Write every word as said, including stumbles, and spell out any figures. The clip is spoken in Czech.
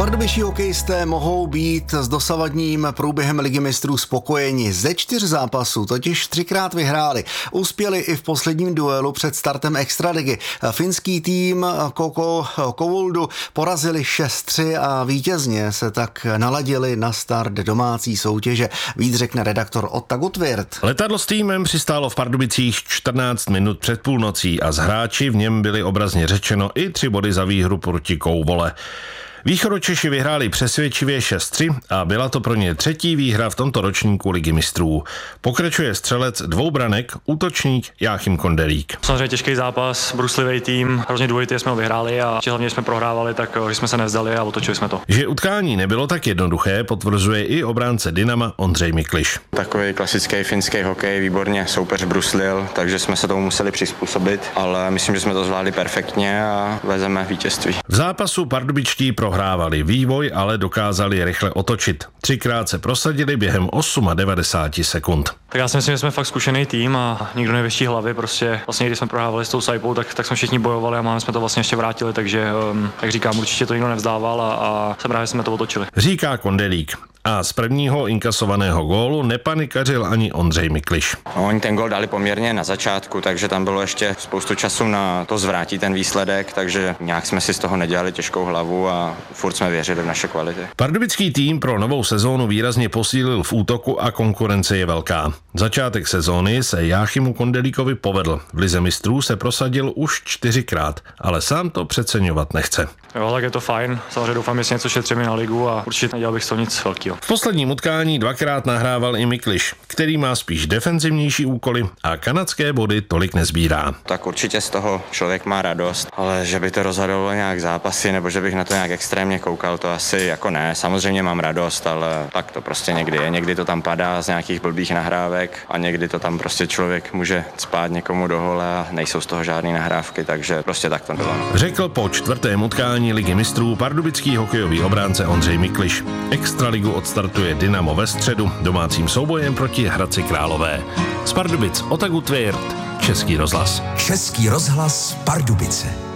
Pardubičtí hokejisté mohou být s dosavadním průběhem Ligy mistrů spokojeni. Ze čtyř zápasů totiž třikrát vyhráli. Uspěli i v posledním duelu před startem extraligy. Finský tým Koko Kovoldu porazili šest tři a vítězně se tak naladili na start domácí soutěže. Víc řekne redaktor Otta Gutwirth. Letadlo s týmem přistálo v Pardubicích čtrnáct minut před půlnocí a z hráči v něm byli obrazně řečeno i tři body za výhru proti Kouvole. Východočeši vyhráli přesvědčivě šest tři a byla to pro ně třetí výhra v tomto ročníku Ligy mistrů. Pokračuje střelec dvou branek, útočník Jáchym Kondelík. Samozřejmě těžký zápas, bruslivý tým, hrozně důležitý, jsme ho vyhráli a hlavně jsme prohrávali, tak že jsme se nevzdali a otočili jsme to. Že utkání nebylo tak jednoduché, potvrzuje i obránce Dynama Ondřej Mikliš. Takový klasický finský hokej, výborně soupeř bruslil, takže jsme se tomu museli přizpůsobit, ale myslím, že jsme to zvládli perfektně a vezeme vítězství. V zápasu pardubičtí prohrávali vývoj, ale dokázali rychle otočit. Třikrát se prosadili během devadesát osm sekund. Tak já si myslím, že jsme fakt zkušený tým a nikdo nevěští hlavy, prostě vlastně když jsme prohrávali s tou Saipou, tak, tak jsme všichni bojovali a máme jsme to vlastně ještě vrátili, takže um, jak říkám, určitě to nikdo nevzdával a, a jsem rád, že jsme to otočili. Říká Kondelík. A z prvního inkasovaného gólu nepanikařil ani Ondřej Mikliš. No, oni ten gól dali poměrně na začátku, takže tam bylo ještě spoustu času na to zvrátit ten výsledek, takže nějak jsme si z toho nedělali těžkou hlavu a furt jsme věřili v naše kvality. Pardubický tým pro novou sezónu výrazně posílil v útoku a konkurence je velká. Začátek sezóny se Jáchymu Kondelíkovi povedl. V Lize mistrů se prosadil už čtyřikrát, ale sám to přeceňovat nechce. Jo, tak je to fajn. Samozřejmě doufám, že si něco šetříme na ligu a určitě nedělal bych z toho nic velkého. V posledním utkání dvakrát nahrával i Mikliš, který má spíš defenzivnější úkoly a kanadské body tolik nezbírá. Tak určitě z toho člověk má radost, ale že by to rozhodovalo nějak zápasy nebo že bych na to nějak extrémně koukal, to asi jako ne. Samozřejmě mám radost, ale tak to prostě někdy je. Někdy to tam padá z nějakých blbých nahrávek a někdy to tam prostě člověk může spát někomu do hole a nejsou z toho žádné nahrávky, takže prostě tak to bylo. Řekl po čtvrtém utkání Ligy mistrů pardubický hokejový obránce Ondřej Mikliš. Extraligu odstartuje Dynamo ve středu domácím soubojem proti Hradci Králové. Z Pardubic Otta Gutwirth, Český rozhlas. Český rozhlas Pardubice.